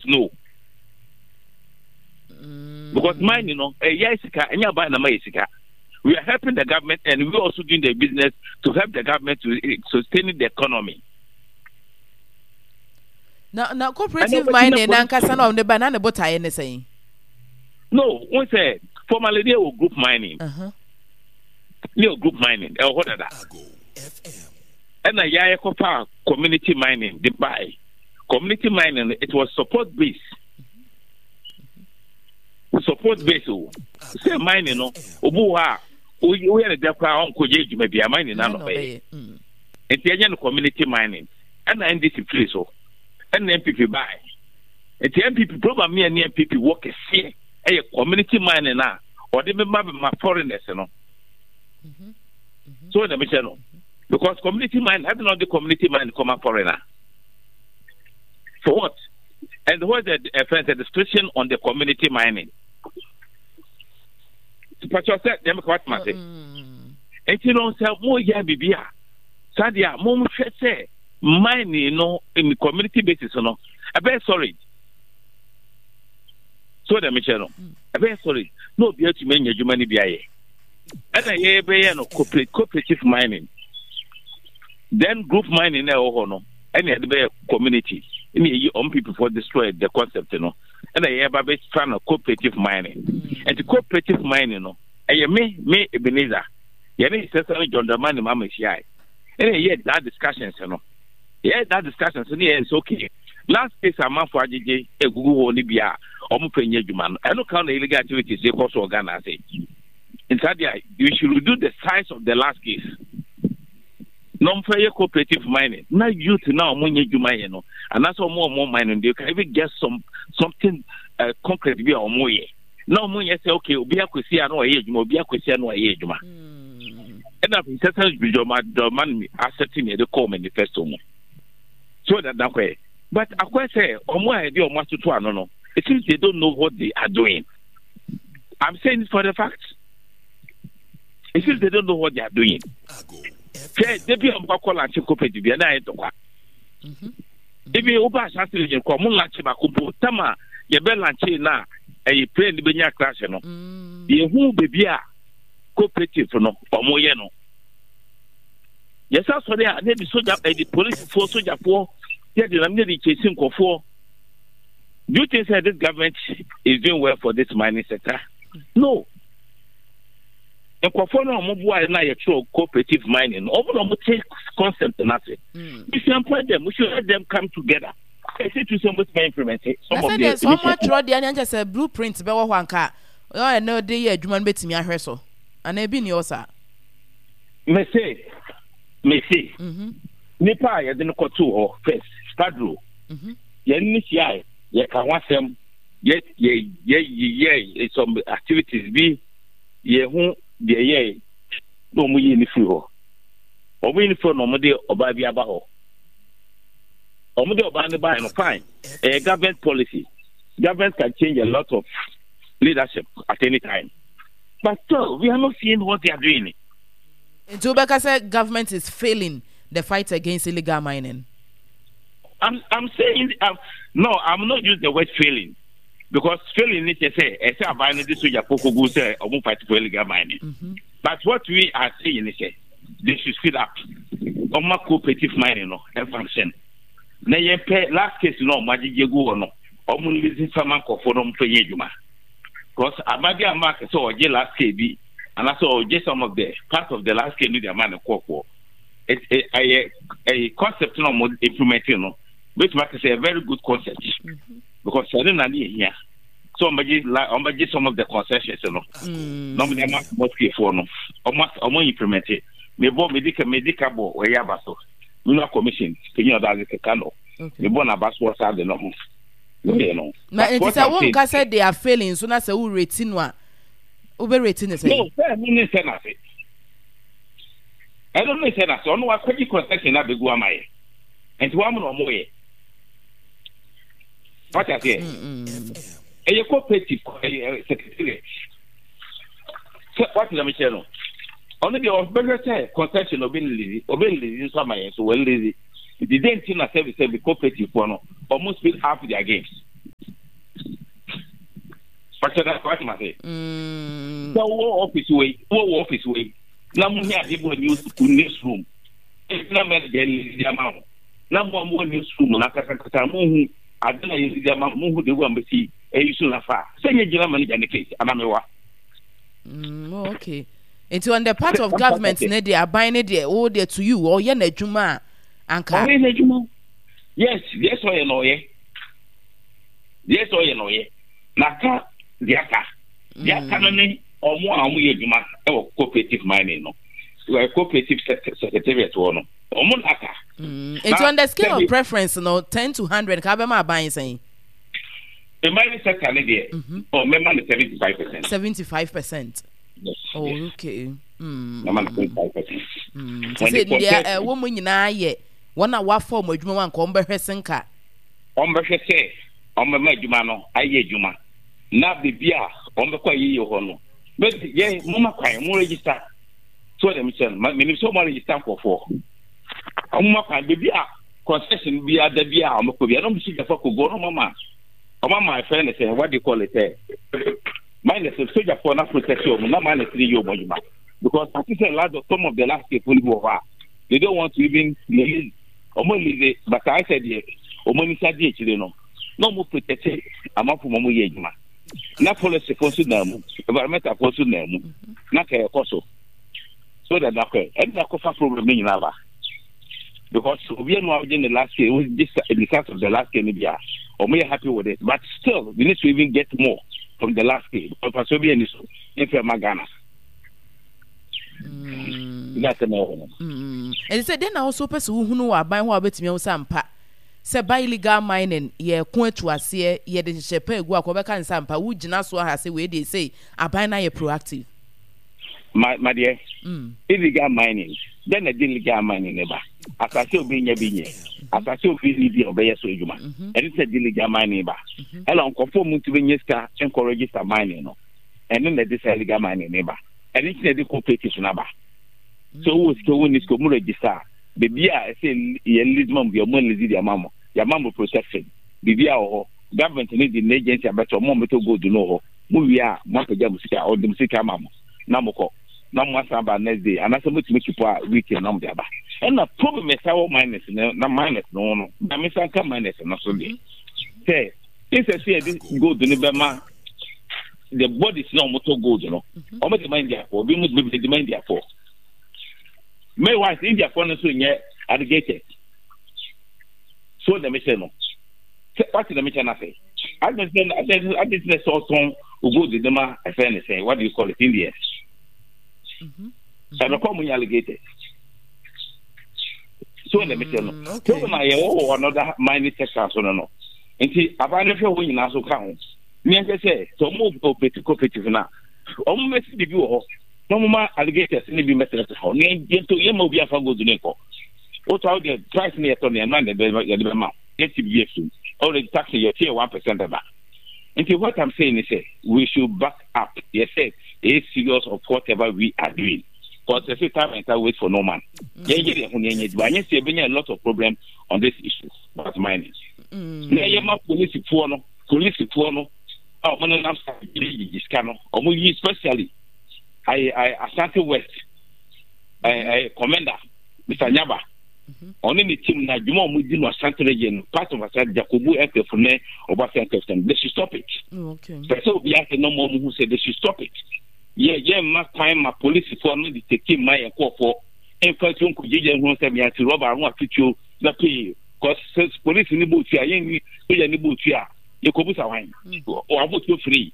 no. Because mine, Yesika, and Yabana Maisika. We are helping the government, and we're also doing the business to help the government to sustain the economy. Now, cooperative mining, Nankasano on the banana butter, anything. No, one said formerly they were group mining. They were group mining. What are that? And a Yakopa community mining, they buy. Community mining, it was support based. Support based. Say mining, Obuha. We are the Dakar Uncle J. Maybe a mining none of it. It's the community mining. And I NDC place so. And the MPP buy. It's the MPP program me and the MPP work a see a community mining now. Or they may have my foreigners, So the mission. Because community mine, having not the community mine come up foreigner. For what? And what is the restriction on the community mining? But you said, what matter? And you don't sell more Yabibia. Sadia, Mom say, mining, in the community basis, a very solid. So the mission, a very solid. No, be to many human BIA. And I hear cooperative mining. Then group mining, and the community. On people for destroy the concept, And I hear about fan of cooperative mining. And the cooperative mining, I me Ebenezer. You need to John the man, Mamma Shai. And yet that discussion, Yeah, that discussion, it's okay. Last case, a month for AJJ, a Google Libya, Omupenye Juman. I don't count the illegal activities, they also organize it. In Sadia, you should reduce the size of the last case. Non-fair cooperative mining. Now youth now money you mine, and that's all more mining. You can even get something concrete be or more. Now money say okay, be a question no age, be a question no age ma. And that is certainly be your man asserting the call manifesto. So that way. But I quite say, or more idea or much to no. It seems they don't know what they are doing. I'm saying it for the fact. It seems they don't know what they are doing. They be on call and cooperative be na eto kwa. If you oba assassin je ko mun launch ba ko tama ye be launch na e plane be nya crash no. Ye hu bebi a cooperative no omoye no. Yes so there na the soldier the police for soldier for ye dey na me dey chasing kofo. Do you think that this government is doing well for this mining sector? No. And cooperative mining, over take concept and nothing. If you employ them, we should let them come together. I say to somebody to implement it. There's so much road and just a blueprint. Be one car. I know the year you man bet me a hustle. And I been yours, sir. Me say. Nipa ya didn't go to first. Spadro. Ye ye can want them. Yet ye some activities be ye who. The year no more in the floor. Or we for no more or by the abajo. Or more by the buy no fine. A government policy. Government can change a lot of leadership at any time. But still, we are not seeing what they are doing. And Tobacco said government is failing the fight against illegal mining. I'm saying no, I'm not using the word failing. Because failing it say, I say about this to Japoku say or fight for illegal mining. But what we are saying is they should speed up. Oma cooperative mining no and function. Na ye pay last case no magic go no. Omu listen farmer for them to yejuma. Because Amadia mark so je last case be and also just some of the part of the last case need the man for. It's a concept no more implementing no. Which mark say a very good concept. Because I didn't here. So I'm just some of the concessions, Normally, I'm not for no. Almost implement it. Maybe medical or yabaso. We not commission. Can you that is a candle? The one about what's out the normal. No. Now, it is a one said they are failing. So that's a who rating one. Over rating is no, I mean, I don't know. I don't know what concession that be go my. And to one more way. What I say? A cooperative secretary. What is the mission? Only the better say concession obey in some way, so well lazy. The didn't see a service the cooperative one almost build half their games. But that's what I say. So office way. Now we have people newsroom. It's not meant to get the amount. Now more newsroom. Nakaka I don't know the amount who the one we see. You soon afar. Send your German in the case. Okay. Into on the part of government, they are buying it there, or there to you, or Yana Juma, Anka. Yes, or you know, yes, or you know, Naka, the Aka, the Akanani, or more, and we Juma, or cooperative mining, no. We are cooperative secretariat, or no, or Monaka. It's on the scale of preference, no, 10 to 100, Kabama buying saying. The mining sector, or member 75%. 75%. Yes. Oh, okay. Say, woman in I one hour form with one comber Hesenka. Say, on my Jumano, I Juma. Now the beer, on the Quay Hono. But yeah, Mama Quay, more register. So them, my minister, more register for 4. Mama the beer, concession beer, the beer, I don't see the fuck go on, Mama. My friend is what do you call it? Mine is a soldier for not protection, not minus 3 years, because I think a lot of some of the last people who are they don't want to even leave or money, but I said, yes, or money said, you know, no more protection. I'm up for Momo Yajma. Not policy for Sudan, environmental for Sudan, not a coso. So that okay, and that problem in Lava. Because we are not in the last year, it was just the start of the last year, or we are happy with it, but still, we need to even get more. From the last game, or Pasobian is in Magana. That's a no. And said, then I also pursue who know about what bet me on some pa. Say by illegal mining, ye quit to us here, ye the shepherd walk over can sampa, would you not so has a way they say, I buy now proactive. My dear, illegal mining, then a illegal mining never. As I still being a being, as I still feel the obey so you and it's a illegal mining bar. Along conform to Veneska and register mining, and then the illegal mining neighbor, and it's a competition number. So who's going to register? The beer, I say, Lisbon, your money, your mamma protection. The beer or government needs an agency about your mom to go to know who we are, Mapa or the Musica Mamma, Namoko. No more about next day, and I said, make you for a weekend number. And the problem is our minus, no minus, no, I miss I come minus, and not so day. Say, if I say this go to Nibama, the body is no motor gold, you know, or make the mind therefore, we must be the mind therefore. May was India for us in yet alligator. So the mission, what did the mission say? I didn't saw song who go to the ma, I say, what do you call it, India? So the common alligator. So the mission, so I owe another mining sector, so no. And see, I've never win in also count. Me and say, so move cooperative now. Almost the view. No more alligators in the method of how name to Yamobia for good Nico. What are the price near Tony and man, the amount? Get to be soon. Already taxing your tier 1% of that. And see what I'm saying is, we should back up. Yes, it's serious of whatever we are doing. Because every time I wait for no man. But I see a lot of problems on this issue about mining. Police for no. Oh, when I'm especially. I Asante West, I commander, Mr. Nyaba. Only the team na Juma Mudin was Asante region, part of Asante Jacobu Ekefune, or Basan. They should stop it. Okay. So we have no more who said they should stop it. Yeah, my time, my police for me to take my call for. In fact, you could say, me to rob our future, the pay. Because police in the boot here, in the boot here, you could put a wine, or about you free.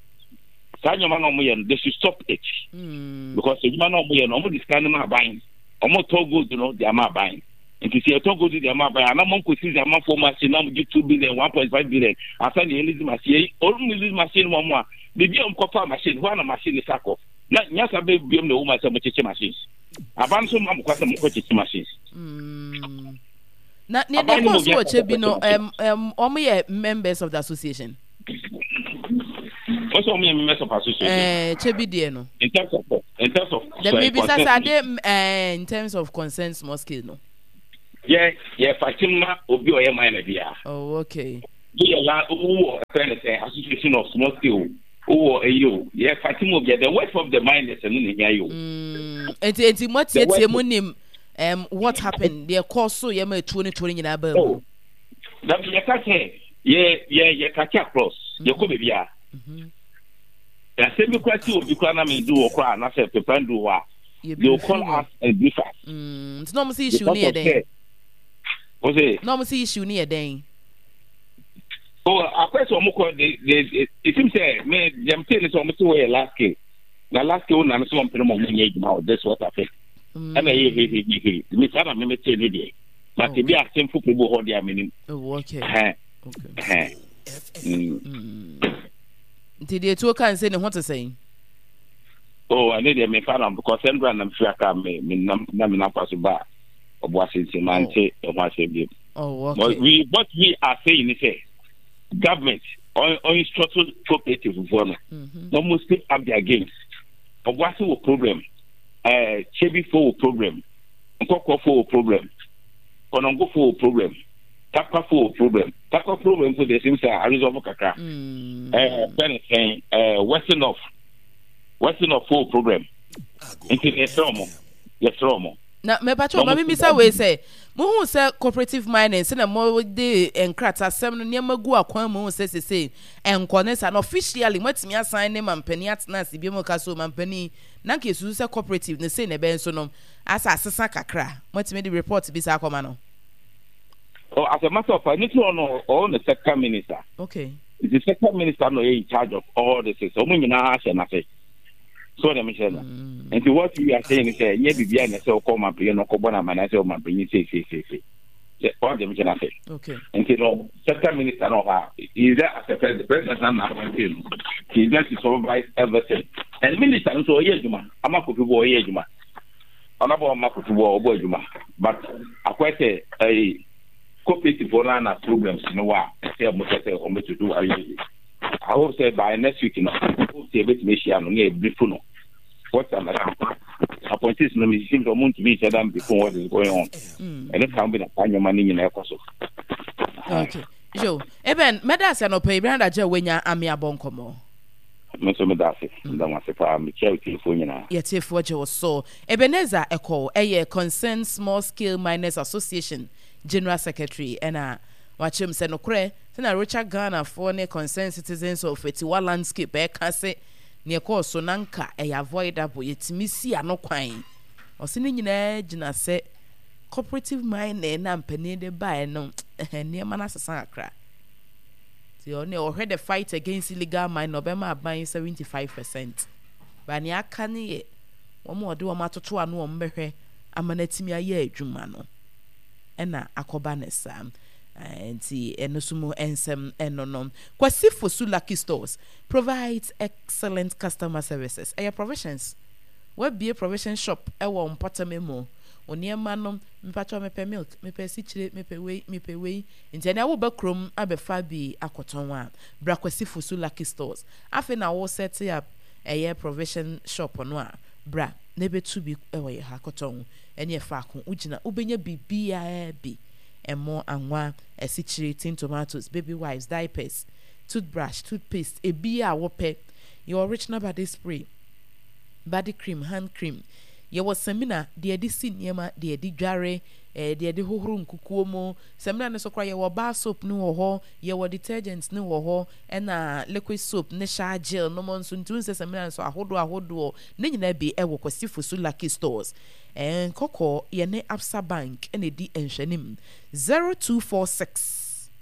They should stop it because the man of this kind of buying, almost all good, you know, they are buying. And to see a talk to the amount by an amount could see the amount for machine, now give 2 billion, 1.5 billion. After the Elizabeth machine, only this machine one more. The BM copper machine, one machine is sack off. Not yes, I be BM the woman some machines. About some machines. Not near the course, what only members of the association. Also, me members of association. Chebidiano. In terms of the maybe in terms of concerns small scale, no. Yeah, Fatima Obi or mine idea. Oh, okay. We are association of small scale Oh, you, yeah, Fatima, the wife of the miners and in here, you. Enti what yet monim what happened? Their course so you may 2020 in Abel. Oh, that you can't say, yeah, catch across. You could be here. The same question you can do or cry, and I said, Pepper do what you call us and brief us. It's no issue near day. Was it? No issue near day. Oh, I question it seems say, me, them telling us almost away last game. The last game, and so on, now, that's what I think. And I Miss Adam, me tell you, but to be a simple people, hold their meaning. Oh, okay. Did you two can say what to say? Oh, I need me found because I'm grand and Fiaka me, not possible. Of Washington, man, say, or what you Oh, okay. What we are saying is, government on structural cooperative reform, almost pick up their games. Of what's the problem? Chevy for problem, Coco for problem, Conongo for problem, Tapa for problem, Tapa problem for the same side, Arizona Kaka, Western of for problem. Into the Romo. Na me pacho mama mi say we say mo hu say cooperative mining say na mo de enkrata asem no niam gu akwan mo say enkone sa no officially matimi assign ne mampani atena se bi mo ka so mampani na ke su say cooperative ne say ne ben so no asa asesa kakra matimi the report bi sa akoma no. Oh, as a matter of fact, you know, all the sector minister. Okay. The sector minister no in charge of all the things. So many na say na say. So let me say that. And what we are saying is, yeah, be and so come up, you know, Cobana, and I say, my bring say. All the mission I say. Okay. And you know, sector minister, no, is that as the president, I'm not going to. He's going to supervise everything. And minister, so yes, man, I'm a good boy, yes, man. I'm not a market boy, man. But I quite say, a cooperative for problems, you know what? I say, I'm going to do. I hope say by next week, you know, I hope say bit me share no brief no. What am I appointees no me seem to want to be said before what is going on. And it can be the kind of money in Ecoso. Okay. Joe, Eben, Medas and Opay Branda Joe when ya amia boncomo. Mr. Medasi, don't want to farm charity for you now. Yet if what you saw Ebenezer Echo, a concerned small scale miners association, General Secretary, and watch him send no cray. Then Richard Ghana for ne concerned citizens of Etiwa landscape can say near course so nanka avoidable yet missy no quine. Or sending in edge say cooperative mine and penny de buy no near Manasa Sacra. The only already the fight against illegal mine November buying 75%. Banya canny one more do a matter to a no umbre amanetimia ye jumano. Ena akobane sam. Anti enosumo ensem enonom kwasi fosu lucky stores provides excellent customer services aya provisions we be a provision shop ewo mpota memo oniema no mpacho mepe milk mepe sichire mepe wei nti na wo bakrom abefa bi akoton a bra kwasi fosu lucky stores afi na wo set up aya provision shop no a bra na betu bi ewo ye akoton ene fa ko ugina ubenya bibia bi and more anwa tin tomatoes, baby wipes, diapers, toothbrush, toothpaste, a beer wope, your original body spray, body cream, hand cream. Your seminar, dear disin yama, dear di jare, dear di horum kukuomo, seminar no so cry your bar soap no ho, your detergents no ho, and liquid soap, nesha gel, no monsoon tunes, seminar so a hodo, nina be ewo kwasifu su lucky stores. And Coco yene Absa Bank NAD Enshanim 0246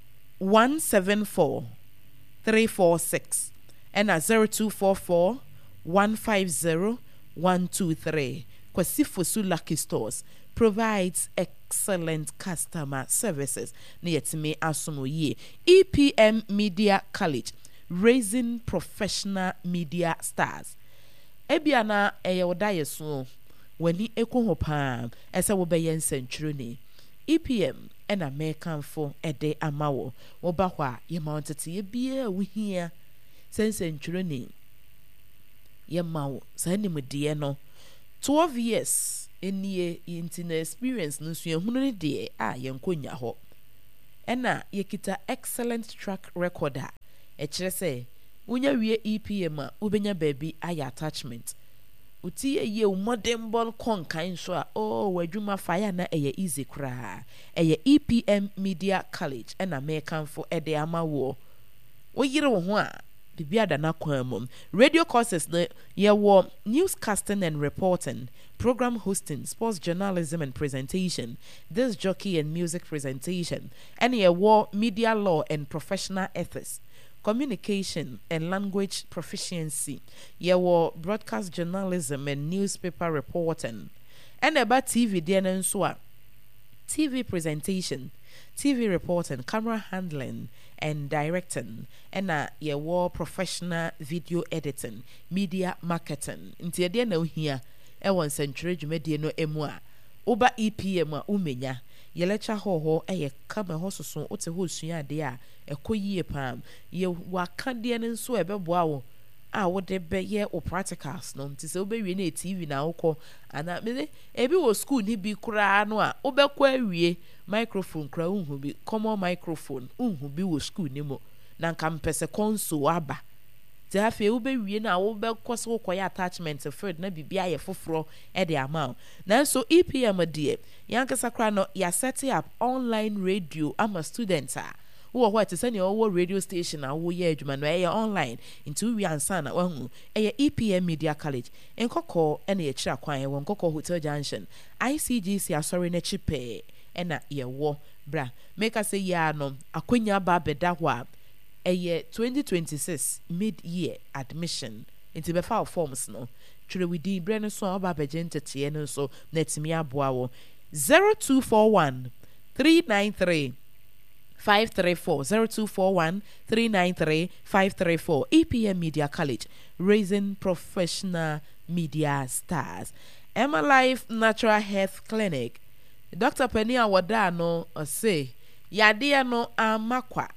174 346 and 0244 150 123. Kwasifusu Lucky Stores provides excellent customer services. Niyetime Asumoye EPM Media College, raising professional media stars. Ebiana eyodayeso wani ekoho pa ese wo be yen century EPM and American for ede amawo wo ba hwa ye mountete ye bia wo hia century ni ye mawo sa ni mudie no 12 years enie intina experience no so ehunu ne de a ye nkonya ho ena ye kita excellent track record a e kire se unya wie EPM a ubenya baby aya attachment uti ye modern ball konkan so a wadwuma fire na eye easy kra eye EPM Media College and American for ede ama wo yire wo ho a bibia da na kwamom radio courses na ye wo newscasting and reporting, program hosting, sports journalism and presentation, disc jockey and music presentation, and ye wo media law and professional ethics, communication and language proficiency, ye wo broadcast journalism and newspaper reporting, and about TV den so a TV presentation, TV reporting, camera handling and directing, and ye war professional video editing, media marketing. Inti de na here e won century dwumade no emu a oba EPM a umenya ye lecture ho ye kama ho soso ote ho sua de a ekoyie pam ye waka de ne nso ebeboa wo a wo de be ye o practicals no nti se obewie na TV na wokọ ana me ebi wo school ni bi kura no a obekọ awie microphone kura unhu bi common microphone unhu bi wo school ni mo na nka mpese console aba te afi obewie na obekọ so koya attachment field na bibia ye foforo e de ama na so EPM de yankasa kra no ya set up online radio ama students a wo what is any owo radio station a wo ye adwuma no e online into we ansa na wahu e EPM Media College enkoko e na ye kira kwan e won kokko Hotel Junction ICGC asori na chipe e na ye wo bra make us say ya no akonya ba beda ho a e 2026 mid-year admission into be file forms no twere within brand so oba begentete no so netimi aboa wo 0241 393 534 0241 393 534 EPM Media College, raising professional media stars. Emma Life Natural Health Clinic. Dr. Penny Awadano say yadia no amakwa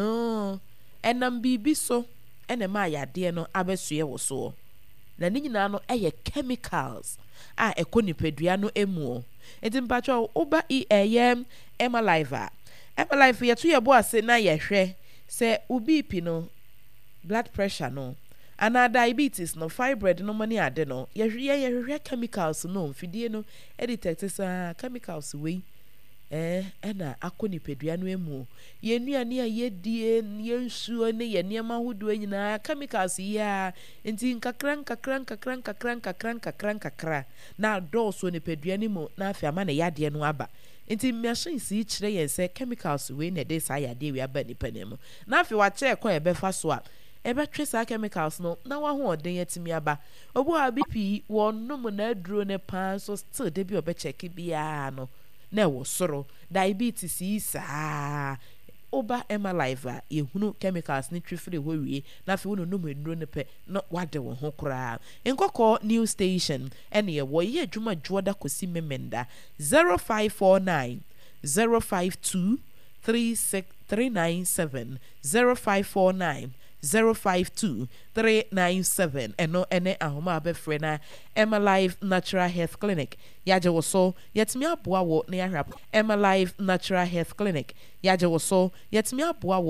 enam bibi so enema yadia no abesue wo so na ni nyina no eye chemicals a ekonipadua no emu entimpacho oba Emma Life Emma Life yetu yebo ase na yehwe se ubipi no blood pressure no ana diabetes no fibroid no money ade no yehwe chemicals no mfidie no detect sa chemicals we ena akonipadua no emu yenuane a yedie yensuo ne yenema hodo nyina chemicals ya enti nkakran na dose ne padua ne mu na afia ma ne yade no aba enti machine si kire yen se chemicals we ne dey sa yade we aba ni panemu na afia wa che kwa ebefa so a ebe twe sa chemicals no na wa ho oden yatimi aba obo a BP wonnom na aduro ne pan so still dey bi obe check bia no na wo soro diabetes isa oba Emma Life a yehunu chemicals ni twifre ho wie na fe wono nom aduro ne pe no wade wo ho kura nkoko new station ene ye wo ye adwuma juoda kosi memenda 0549 052 397 0549 052 397 eno ene ahoma abefre na Emma Life Natural Health Clinic yaje wo so yetimi aboa wo na yahwap Emma Life Natural Health Clinic yaje wo so yetimi aboa